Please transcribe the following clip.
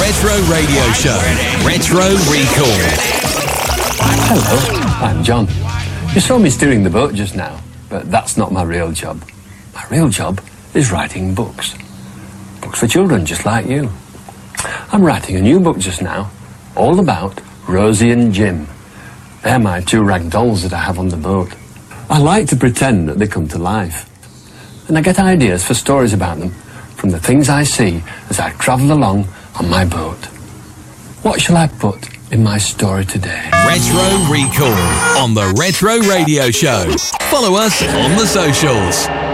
Retro Radio Show. Retro Recall. Hello, I'm John. You saw me steering the boat just now, but that's not my real job. My real job is writing books. Books for children, just like you. I'm writing a new book just now, all about Rosie and Jim. They're my two rag dolls that I have on the boat. I like to pretend that they come to life. And I get ideas for stories about them from the things I see as I travel along on my boat. What shall I put in my story today? Retro Recall on the Retro Radio Show. Follow us on the socials.